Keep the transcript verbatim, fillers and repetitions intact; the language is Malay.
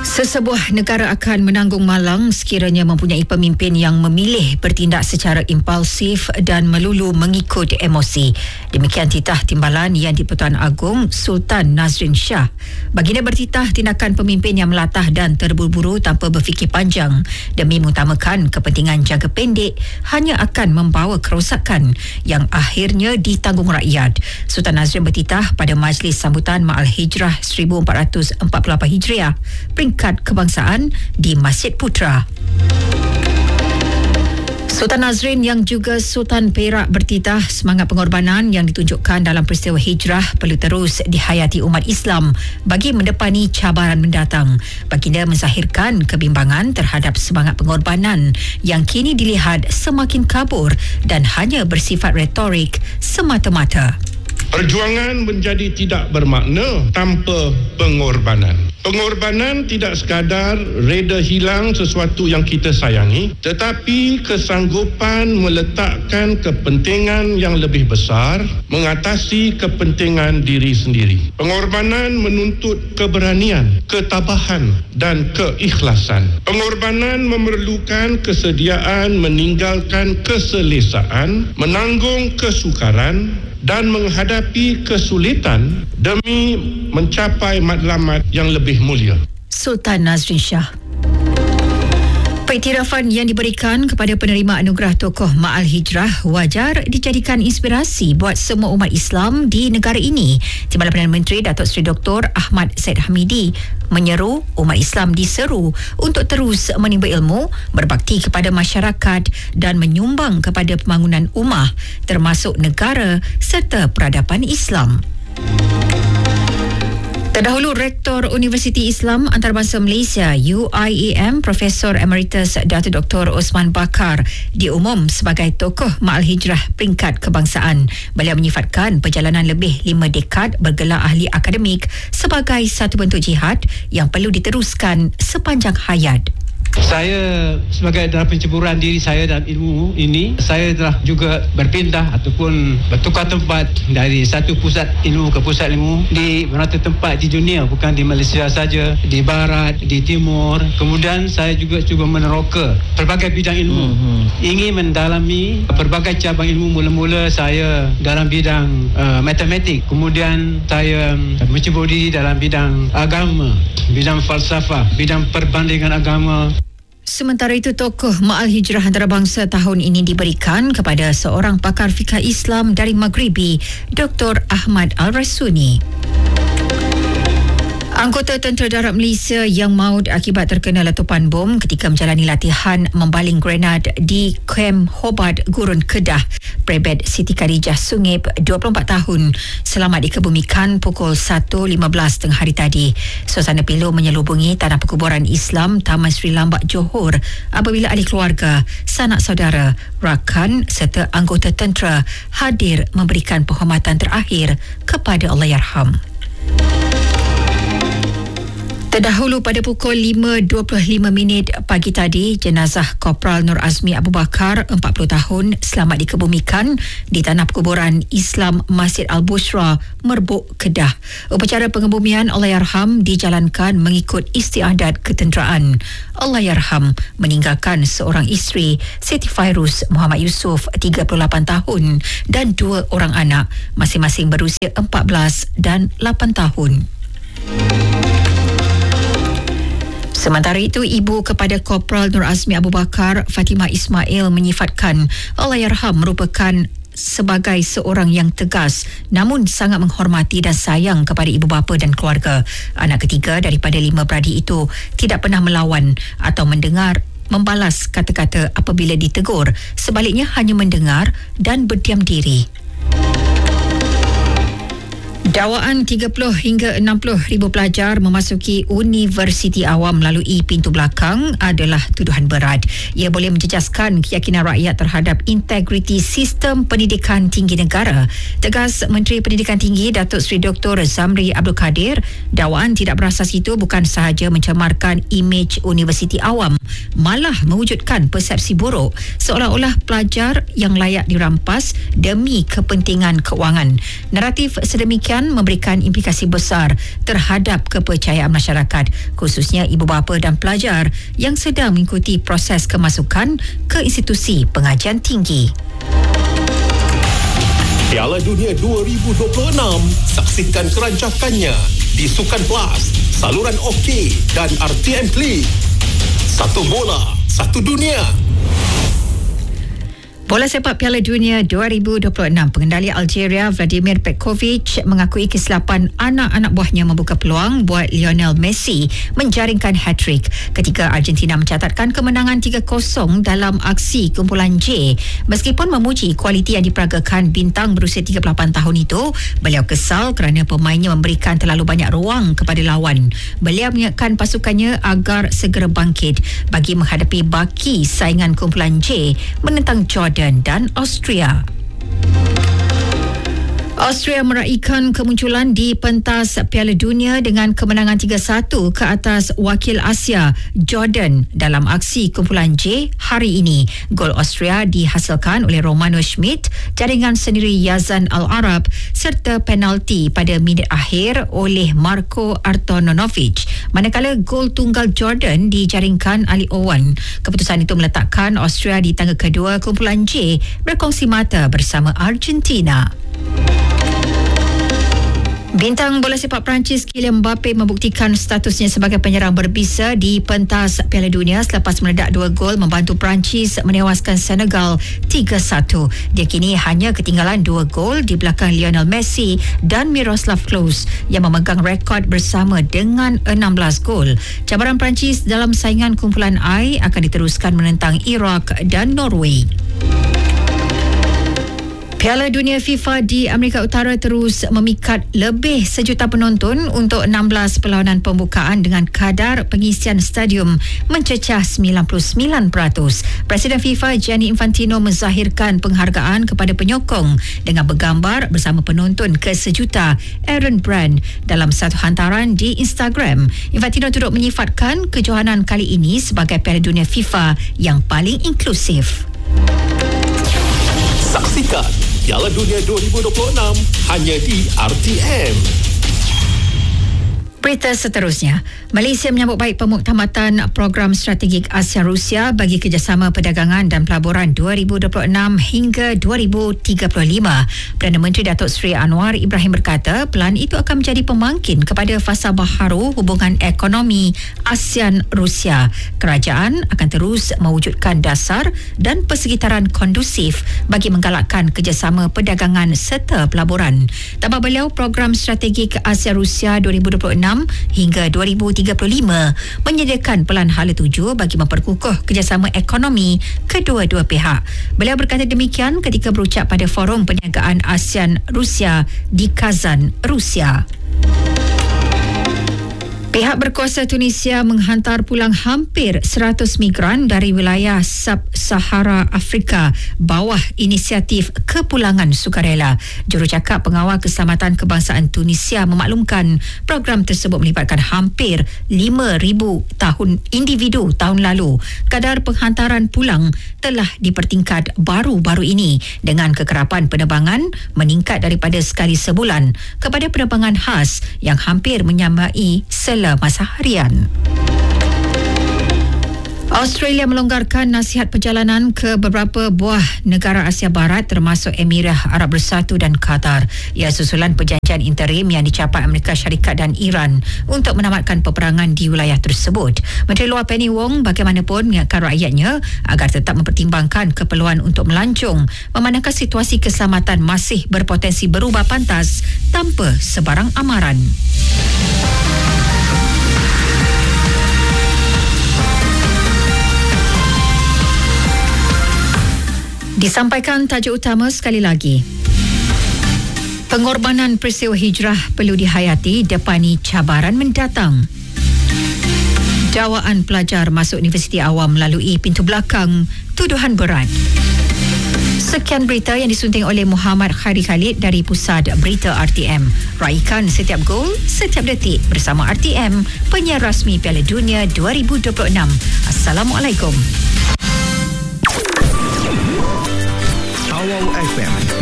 Sesebuah negara akan menanggung malang sekiranya mempunyai pemimpin yang memilih bertindak secara impulsif dan melulu mengikut emosi. Demikian titah timbalan Yang di-Pertuan Agong Sultan Nazrin Shah. Baginda bertitah tindakan pemimpin yang melatah dan terburu-buru tanpa berfikir panjang demi mengutamakan kepentingan jangka pendek hanya akan membawa kerosakan yang akhirnya ditanggung rakyat. Sultan Nazrin bertitah pada Majlis Sambutan Ma'al Hijrah seribu empat ratus empat puluh lapan Hijriah peringkat kebangsaan di Masjid Putra. Sultan Nazrin yang juga Sultan Perak bertitah semangat pengorbanan yang ditunjukkan dalam peristiwa hijrah perlu terus dihayati umat Islam bagi mendepani cabaran mendatang. Baginda menzahirkan kebimbangan terhadap semangat pengorbanan yang kini dilihat semakin kabur dan hanya bersifat retorik semata-mata. Perjuangan menjadi tidak bermakna tanpa pengorbanan. Pengorbanan tidak sekadar reda hilang sesuatu yang kita sayangi, tetapi kesanggupan meletakkan kepentingan yang lebih besar mengatasi kepentingan diri sendiri. Pengorbanan menuntut keberanian, ketabahan dan keikhlasan. Pengorbanan memerlukan kesediaan meninggalkan keselesaan, menanggung kesukaran dan menghadapi kesulitan demi mencapai matlamat yang lebih mulia. Sultan Nazrin Shah. Pengiktirafan yang diberikan kepada penerima anugerah tokoh Ma'al Hijrah wajar dijadikan inspirasi buat semua umat Islam di negara ini. Timbalan Perdana Menteri Datuk Seri Doktor Ahmad Said Hamidi menyeru umat Islam diseru untuk terus menimba ilmu, berbakti kepada masyarakat dan menyumbang kepada pembangunan ummah termasuk negara serta peradaban Islam. Terdahulu, Rektor Universiti Islam Antarabangsa Malaysia U I A M Profesor Emeritus Datuk Doktor Osman Bakar diumum sebagai tokoh Ma'al Hijrah peringkat kebangsaan. Beliau menyifatkan perjalanan lebih lima dekad bergelar ahli akademik sebagai satu bentuk jihad yang perlu diteruskan sepanjang hayat. Saya sebagai dalam penceburan diri saya dalam ilmu ini, saya telah juga berpindah ataupun bertukar tempat dari satu pusat ilmu ke pusat ilmu di beberapa tempat di dunia, bukan di Malaysia saja, di barat, di timur. Kemudian saya juga cuba meneroka pelbagai bidang ilmu, hmm. ingin mendalami pelbagai cabang ilmu. Mula-mula saya dalam bidang uh, matematik, kemudian saya mencebur diri dalam bidang agama, bidang falsafah, bidang perbandingan agama. Sementara itu, tokoh Ma'al Hijrah Antarabangsa tahun ini diberikan kepada seorang pakar fikah Islam dari Maghribi, Doktor Ahmad Al-Rasuni. Anggota Tentera Darat Malaysia yang maut akibat terkena letupan bom ketika menjalani latihan membaling grenad di Kem Hobart, Gurun Kedah. Prebet Siti Khadijah Sungip, dua puluh empat tahun, selamat dikebumikan pukul satu lima belas tengah hari tadi. Suasana pilu menyelubungi tanah perkuburan Islam Taman Sri Lambak, Johor apabila ahli keluarga, sanak saudara, rakan serta anggota tentera hadir memberikan penghormatan terakhir kepada Allahyarham. Terdahulu pada pukul lima dua puluh lima minit pagi tadi, jenazah Kopral Nur Azmi Abu Bakar, empat puluh tahun, selamat dikebumikan di tanah perkuburan Islam Masjid Al-Bushra, Merbuk, Kedah. Upacara pengebumian Allahyarham dijalankan mengikut istiadat ketenteraan. Allahyarham meninggalkan seorang isteri, Siti Fairuz Muhammad Yusof, tiga puluh lapan tahun dan dua orang anak, masing-masing berusia empat belas dan lapan tahun. Sementara itu, ibu kepada Kopral Nur Azmi Abu Bakar, Fatimah Ismail, menyifatkan Allahyarham merupakan sebagai seorang yang tegas namun sangat menghormati dan sayang kepada ibu bapa dan keluarga. Anak ketiga daripada lima beradik itu tidak pernah melawan atau mendengar membalas kata-kata apabila ditegur. Sebaliknya hanya mendengar dan berdiam diri. Dakwaan tiga puluh hingga enam puluh ribu pelajar memasuki universiti awam melalui pintu belakang adalah tuduhan berat. Ia boleh menjejaskan keyakinan rakyat terhadap integriti sistem pendidikan tinggi negara. Tegas Menteri Pendidikan Tinggi Datuk Seri Doktor Zamri Abdul Kadir, dakwaan tidak berasas itu bukan sahaja mencemarkan imej universiti awam, malah mewujudkan persepsi buruk seolah-olah pelajar yang layak dirampas demi kepentingan keuangan. Naratif sedemikian demikian memberikan implikasi besar terhadap kepercayaan masyarakat, khususnya ibu bapa dan pelajar yang sedang mengikuti proses kemasukan ke institusi pengajian tinggi. Piala Dunia dua ribu dua puluh enam, saksikan kerancakannya di Sukan Plus, saluran OK dan R T M Klik. Satu bola, satu dunia. Bola sepak Piala Dunia dua ribu dua puluh enam, pengendali Algeria Vladimir Petkovic mengakui kesilapan anak-anak buahnya membuka peluang buat Lionel Messi menjaringkan hat-trick ketika Argentina mencatatkan kemenangan tiga kosong dalam aksi kumpulan J. Meskipun memuji kualiti yang diperagakan bintang berusia tiga puluh lapan tahun itu, beliau kesal kerana pemainnya memberikan terlalu banyak ruang kepada lawan. Beliau mengingatkan pasukannya agar segera bangkit bagi menghadapi baki saingan kumpulan J menentang Jordan dan Austria. Austria meraihkan kemunculan di pentas Piala Dunia dengan kemenangan tiga satu ke atas wakil Asia Jordan dalam aksi kumpulan J hari ini. Gol Austria dihasilkan oleh Romano Schmidt, jaringan sendiri Yazan Al-Arab serta penalti pada minit akhir oleh Marko Artonovic. Manakala gol tunggal Jordan dijaringkan Ali Owen. Keputusan itu meletakkan Austria di tangga kedua kumpulan J berkongsi mata bersama Argentina. Bintang bola sepak Perancis Kylian Mbappe membuktikan statusnya sebagai penyerang berbisa di pentas Piala Dunia selepas meledak dua gol membantu Perancis menewaskan Senegal tiga satu. Dia kini hanya ketinggalan dua gol di belakang Lionel Messi dan Miroslav Klose yang memegang rekod bersama dengan enam belas gol. Cabaran Perancis dalam saingan kumpulan I akan diteruskan menentang Iraq dan Norway. Piala Dunia FIFA di Amerika Utara terus memikat lebih sejuta penonton untuk enam belas perlawanan pembukaan dengan kadar pengisian stadium mencecah sembilan puluh sembilan peratus. Presiden FIFA Gianni Infantino menzahirkan penghargaan kepada penyokong dengan bergambar bersama penonton kesejuta Aaron Brand dalam satu hantaran di Instagram. Infantino turut menyifatkan kejohanan kali ini sebagai Piala Dunia FIFA yang paling inklusif. Saksikan Piala Dunia dua ribu dua puluh enam hanya di R T M. Berita seterusnya, Malaysia menyambut baik pemuktamatan Program Strategik Asia-Rusia bagi kerjasama perdagangan dan pelaburan dua ribu dua puluh enam hingga dua ribu tiga puluh lima. Perdana Menteri Datuk Seri Anwar Ibrahim berkata pelan itu akan menjadi pemangkin kepada fasa baharu hubungan ekonomi ASEAN-Rusia. Kerajaan akan terus mewujudkan dasar dan persekitaran kondusif bagi menggalakkan kerjasama perdagangan serta pelaburan. Tambah beliau, Program Strategik Asia-Rusia dua ribu dua puluh enam hingga dua ribu tiga puluh lima menyediakan pelan hala tuju bagi memperkukuh kerjasama ekonomi kedua-dua pihak. Beliau berkata demikian ketika berucap pada Forum Perniagaan ASEAN-Rusia di Kazan, Rusia. Pihak berkuasa Tunisia menghantar pulang hampir seratus migran dari wilayah Sub-Sahara Afrika bawah inisiatif kepulangan sukarela. Jurucakap Pengawal Keselamatan Kebangsaan Tunisia memaklumkan program tersebut melibatkan hampir lima ribu tahun individu tahun lalu. Kadar penghantaran pulang telah dipertingkat baru-baru ini dengan kekerapan penerbangan meningkat daripada sekali sebulan kepada penerbangan khas yang hampir menyamai sel masa harian. Australia melonggarkan nasihat perjalanan ke beberapa buah negara Asia Barat termasuk Emirat Arab Bersatu dan Qatar. Ia susulan perjanjian interim yang dicapai Amerika Syarikat dan Iran untuk menamatkan peperangan di wilayah tersebut. Menteri Luar Penny Wong bagaimanapun mengingatkan rakyatnya agar tetap mempertimbangkan keperluan untuk melancong memandangkan situasi keselamatan masih berpotensi berubah pantas tanpa sebarang amaran. Disampaikan tajuk utama sekali lagi. Pengorbanan peristiwa hijrah perlu dihayati depani cabaran mendatang. Dakwaan pelajar masuk Universiti Awam melalui pintu belakang, tuduhan berat. Sekian berita yang disunting oleh Muhammad Khairi Khalid dari Pusat Berita R T M. Raikan setiap gol, setiap detik bersama R T M, penyiar rasmi Piala Dunia dua ribu dua puluh enam. Assalamualaikum. Awal F M